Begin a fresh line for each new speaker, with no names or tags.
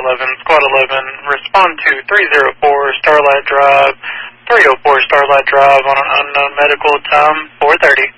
11, Squad 11, respond to 304 Starlight Drive, 304 Starlight Drive on an unknown medical, time 4:30.